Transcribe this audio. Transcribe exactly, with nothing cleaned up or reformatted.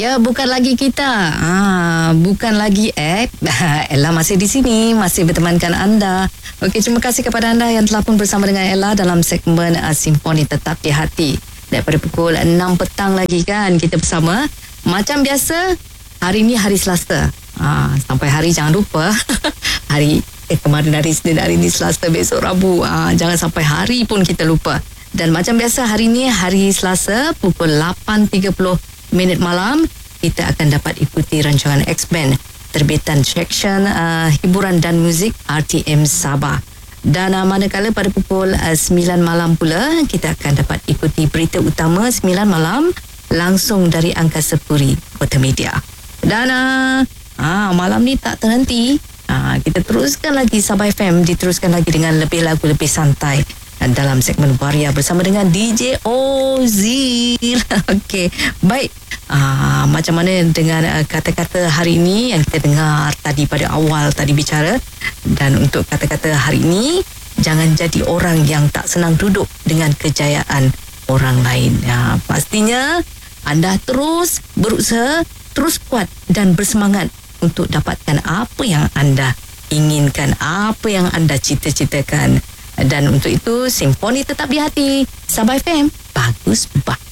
Ya, bukan lagi kita. Ah, bukan lagi app. Ella masih di sini, masih bertemankan anda. Okey, terima kasih kepada anda yang telah pun bersama dengan Ella dalam segmen uh, Simfoni Tetap di Hati. Daripada pukul enam petang lagi kan kita bersama. Macam biasa, hari ni hari Selasa. Ah, sampai hari jangan lupa. hari eh kemarin hari Isnin, hari ni Selasa, besok Rabu. Ah, jangan sampai hari pun kita lupa. Dan macam biasa hari ni hari Selasa pukul lapan tiga puluh minit malam kita akan dapat ikuti rancangan X-Band terbitan seksyen uh, hiburan dan muzik R T M Sabah. Dan uh, manakala pada pukul uh, sembilan malam pula kita akan dapat ikuti berita utama sembilan malam langsung dari Angkasa Puri Kota Media. Dan uh, ah, malam ni tak terhenti. Ah, kita teruskan lagi Sabah F M, diteruskan lagi dengan lebih lagu lebih santai dalam segmen Waria bersama dengan D J Ozil. Okey, baik. Ah, macam mana dengan uh, kata-kata hari ini yang kita dengar tadi pada awal tadi bicara. Dan untuk kata-kata hari ini, jangan jadi orang yang tak senang duduk dengan kejayaan orang lain. Ya, pastinya anda terus berusaha, terus kuat dan bersemangat untuk dapatkan apa yang anda inginkan, apa yang anda cita-citakan. Dan untuk itu, Simfoni Tetap di Hati Sabah F M, bagus bah.